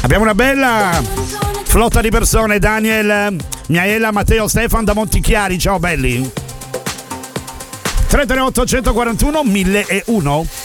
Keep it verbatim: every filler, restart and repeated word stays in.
Abbiamo una bella flotta di persone. Daniel, Miaela, Matteo, Stefan da Montichiari. Ciao belli. tre tre otto uno quattro uno mille e uno.